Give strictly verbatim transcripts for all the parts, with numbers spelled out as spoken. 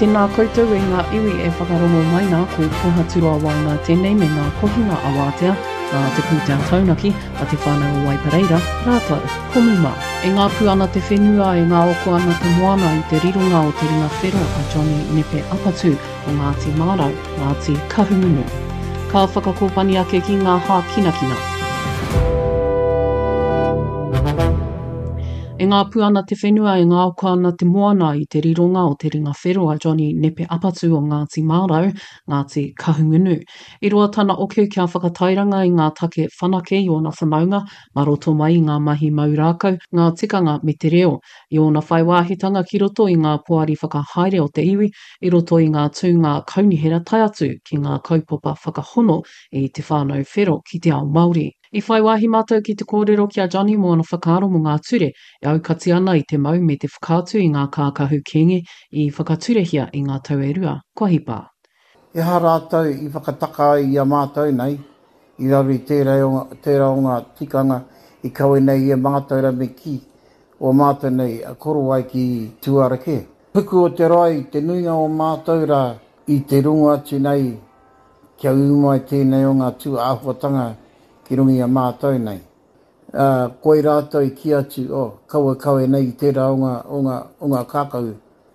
tēnā koutou e ngā iwi e whakarongo mai nā ko toha turoa wanga tēnei me ngā kohinga awatea, ngā te pūtea taunaki a te whānau o Waipareira, rātou, komuma. E ngā puana te whenua e ngā oko ana te moana i te rirunga o te ringa whero a Johnny Nepe Apatu o Ngāti Mārau, Ngāti Kahungunu. Ka whakakopani ake ki ngā hā kinakina. E ngā puana te whenua e ngā oka ana te moana i te rironga o te ringa whero a Johnny Nepe Apatu o Ngāti Mārau, Ngāti Kahungunu. I roa tana oku kia whakatairanga i ngā take whanake i ona whanaunga, maroto mai i ngā mahi maurākau, ngā tikanga me te reo. I ona whaiwāhitanga ki roto i ngā poari whakahaere o te iwi, i roto i ngā tūnga kaunihera tai atu ki ngā kaupapa whakahono i te whānau whero ki te ao Māori. I whai wāhi mātou ki te kōrero ki a Johnny mo ana whakaaro mo ngā ture, e aukati ana i te mau me te whakātu i ngā kākahu kenge i whakaturehia i ngā tau e rua. Kua hipa. E ha rātou i whakataka i a mātou nei, i rawi tērā o ngā tikanga i kawe nei i a mātou me ki o mātou nei a koro ai ki tuarake. Puku o te rai, te nuinga o mātou rā i te runga atu nei, kia umai tēnei o ngā tū āhuatanga ki rungi a mātou nei. Uh, koe rātou i ki atu, oh, kaua kawe nei i tērā o ngā, o ngā, o ngā kākau.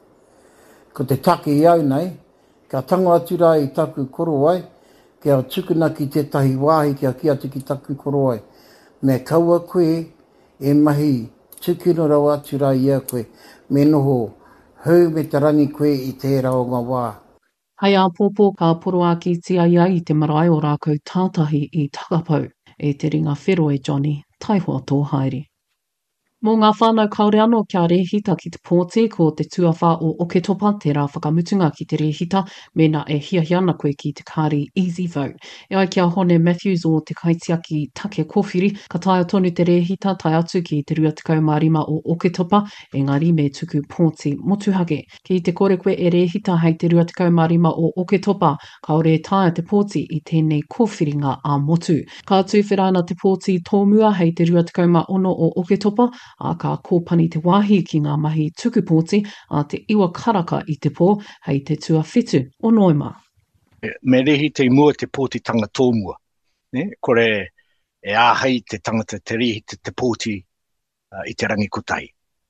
Ko te take i au nei, kia tango atu rā i taku koro ai, kia tukuna ki tētahi wāhi kia ki atu ki taku koro ai. Me kaua koe e mahi tukuna rau atu rā i a koe, me noho hau me te rangi koe i tērā o ngā wā. Hei a pōpō ka poro a ki tia ia i te marae o rākau tātahi i takapau e te ringa whero e Johnny, taihoa tō haere. Mō ngā whānau kaore anō kia rehita ki te pōte ko te tuawha o Oketopa, te rā whakamutunga ki te rehita, mena e hiahi ana koe ki te kāri Easy Vote. E ai kia hone Matthews o te kaitiaki take kōwhiri, ka taia tonu te rehita tai atu ki te rua tekau mā rima o Oketopa, engari me tuku pōti motuhake. Ki te kore koe e rehita hei te rua tekau mā rima o Oketopa, kaore e taia te pōti i tēnei kōwhiringa a motu. Ka tūwhera ana te pōti tōmua hei te rua tekau mā ono o Oketopa, a ka kōpani te wāhi ki ngā mahi tukupōti a te iwa karaka i te pō hei te tua whitu o Noema. Me rehi te mua te pōti tanga tōmua. Ne? Kore e āhei te tangata te rehi te, te pōti uh, i te rangi kotai.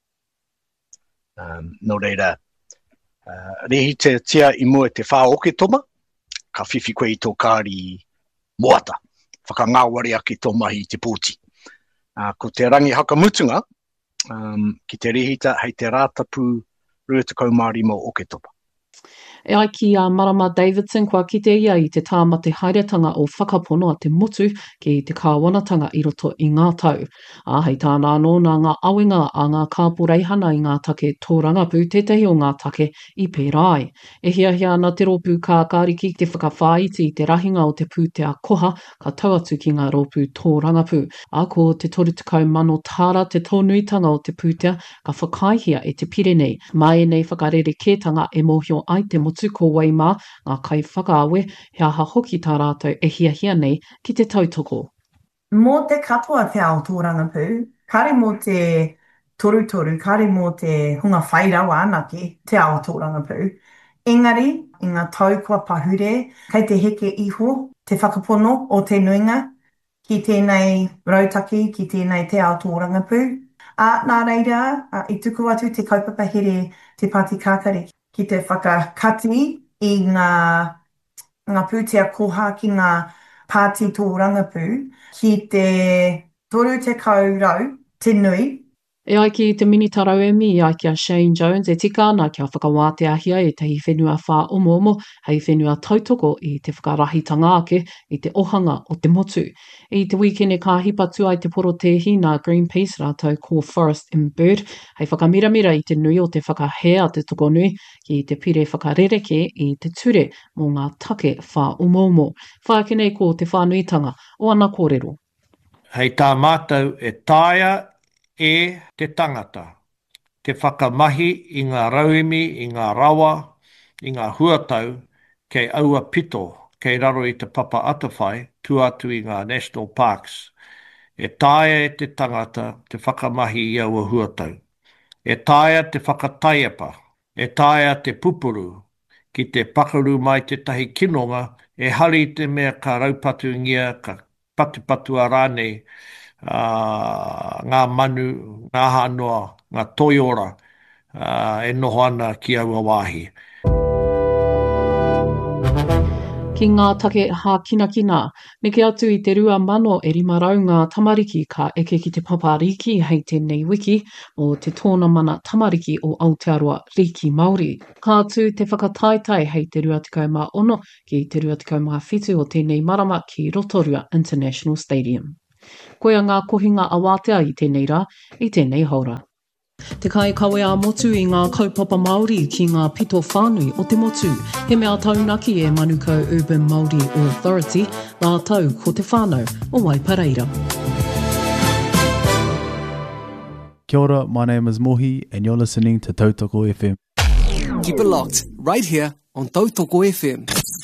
Um, no reira, uh, rehi te tia i mua te whā oke toma, ka whiwhi koe i tō kāri moata, whakangāwari aki tō mahi i te pōti. Uh, ko te rangi hakamutunga, um, ki te rehita hei te rātapu rua tekau mā rima o Oketopa. E ai ki a Marama Davidson kua kite ia i te tāmate hairetanga o whakapono a te motu ki te kāwanatanga i roto i ngā tau. A hei tāna anō nā ngā awenga a ngā kāporeihana i ngā take tōrangapu, tētahi o ngā take i pērai. E hiahia ana te ropu kā kāriki te whakawhāiti i te rahinga o te pūtea koha ka tau atu ki ngā ropu tōrangapu. A ko te toru tekau mano tāra te tōnuitanga o te pūtea ka whakaihia e te Pirenei. Mai nei whakarere kētanga e mōhio ai te motu ko Waimā, ngā kai whakaawe, he aha hoki tā rātou e hiahia nei ki te tautoko. Mō te katoa te ao tōrangapū, kare mō te torutoru, kare mō te hunga whairawa anake te ao tōrangapū. Engari, i ngā tau kua pahure, kei te heke iho, te whakapono o te nuinga, ki tēnei rautaki, ki tēnei te ao tōrangapū. A nā reira, a, i tuku atu te kaupapa here te Pāti Kākari, ki te whakakati i ngā, ngā pūtea koha ki ngā pāti tōrangapū, ki te toru te kaurau, te nui. E ai ki te mini tarauemi, e ai ki a Shane Jones, e tika ana kia whakawātea hia e tehi whenua whā omo omo, hei whenua tautoko i te whakarahitanga ake, i te ohanga o te motu. I te weekend e ka hipatu ai te porotehi nā Greenpeace rātou ko Forest and Bird, hei whakamiramira i te nui o te whakahea te toko nui, ki te pire whakarereke i te ture mō ngā take whā omo omo. Whākenei ko te whānuitanga o ana kōrero. Hei tā mātou e tāia e te tangata, te whakamahi i ngā rauemi, i ngā rawa, i ngā huatau, kei aua pito, kei raro i te papa atawhai, tu atu i ngā National Parks. E tāia e te tangata, te whakamahi i aua huatau. E tāia te whakataiapa, e tāia te pupuru, ki te pakaru mai te tahi kinonga, e hari te mea ka raupatu ngia, ka patupatu a rānei, uh, ngā manu, ngā hanoa, ngā toiora, uh, e noho ana ki aua wāhi. Ki ngā take hā kina kina, neke atu i te rua mano e rima rau ngā tamariki ka eke ki te papariki hei tēnei wiki o te tōna mana tamariki o Aotearoa Riki Māori. Ka atu te whakataitai hei te rua tekau mā ono ki te rua tekau mā whitu o tēnei marama ki Rotorua International Stadium. Koia ngā kohinga a wātea i tēnei rā, i tēnei haura. Te kai kawe a motu i ngā kaupapa Māori ki ngā pito whānui o te motu. He mea taunaki e Manukau Urban Māori Authority, nā tau ko te whānau o Waipareira. Kia ora, my name is Mohi and you're listening to Tautoko F M. Keep it locked right here on Tautoko F M.